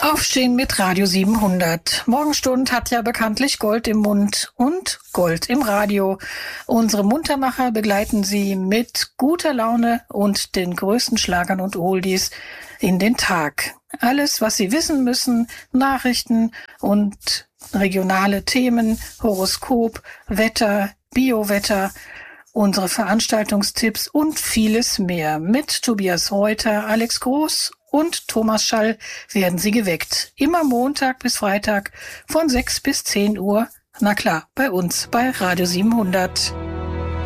Aufstehen mit Radio 700. Morgenstund hat ja bekanntlich Gold im Mund und Gold im Radio. Unsere Muntermacher begleiten Sie mit guter Laune und den größten Schlagern und Oldies in den Tag. Alles, was Sie wissen müssen, Nachrichten und regionale Themen, Horoskop, Wetter, Biowetter, unsere Veranstaltungstipps und vieles mehr. Mit Tobias Reuter, Alex Groß und Thomas Schall werden Sie geweckt. Immer Montag bis Freitag von 6 bis 10 Uhr. Na klar, bei uns bei Radio 700.